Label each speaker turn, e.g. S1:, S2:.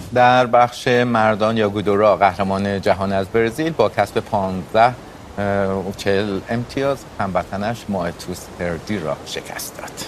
S1: در بخش مردان یاگودورا قهرمان جهان از برزیل با کسب 15 و 40 امتیاز هموطنش مائتوس پردی را شکست داد.